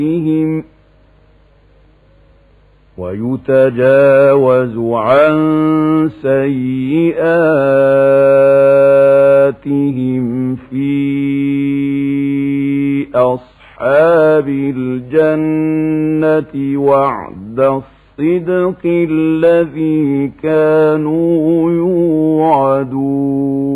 ويتجاوز عن سيئاتهم في أصحاب الجنة وعد الصدق الذي كانوا يوعدون.